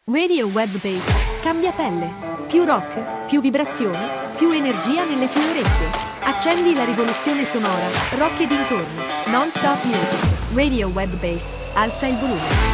Radio Web Bass cambia pelle. Più rock, più vibrazioni, più energia nelle tue orecchie. Accendi la rivoluzione sonora, rock e dintorni. Non stop music. Radio Web Bass, alza il volume.